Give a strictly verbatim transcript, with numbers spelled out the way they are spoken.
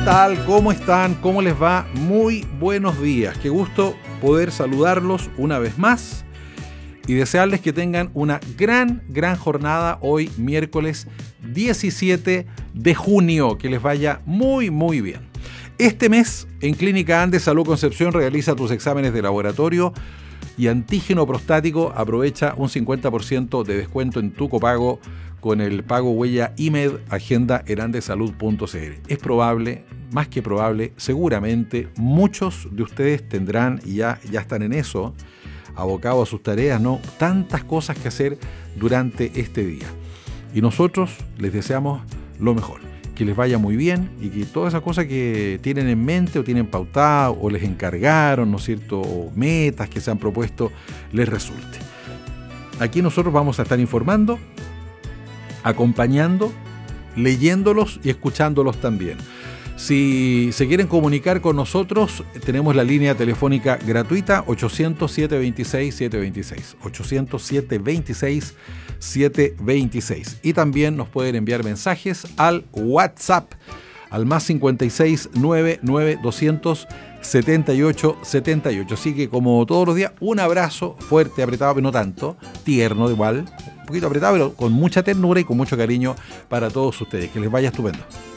tal? ¿Cómo están? ¿Cómo les va? Muy buenos días. Qué gusto poder saludarlos una vez más y desearles que tengan una gran, gran jornada hoy, miércoles diecisiete de junio. Que les vaya muy, muy bien. Este mes, en Clínica Andes Salud Concepción, realiza tus exámenes de laboratorio y antígeno prostático. Aprovecha un cincuenta por ciento de descuento en tu copago con el pago huella I M E D, agenda en andesalud punto c l. Es probable, más que probable, seguramente muchos de ustedes tendrán, y ya, ya están en eso, abocados a sus tareas, ¿no? Tantas cosas que hacer durante este día. Y nosotros les deseamos lo mejor, que les vaya muy bien y que todas esas cosas que tienen en mente o tienen pautadas o les encargaron, ¿no es cierto?, o metas que se han propuesto, les resulte. Aquí nosotros vamos a estar informando, acompañando, leyéndolos y escuchándolos también. Si se quieren comunicar con nosotros, tenemos la línea telefónica gratuita ochocientos, siete veintiséis, siete veintiséis, ochocientos, siete veintiséis, siete veintiséis. Y también nos pueden enviar mensajes al WhatsApp, al más cincuenta y seis, noventa y nueve, doscientos setenta y ocho, setenta y ocho. Así que, como todos los días, un abrazo fuerte, apretado, pero no tanto, tierno igual, un poquito apretado, pero con mucha ternura y con mucho cariño para todos ustedes. Que les vaya estupendo.